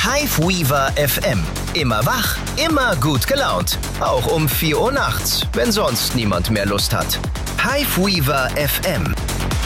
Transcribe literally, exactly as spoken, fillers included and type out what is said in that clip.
Hiveweaver F M. Immer wach, immer gut gelaunt. Auch um vier Uhr nachts, wenn sonst niemand mehr Lust hat. Hiveweaver F M.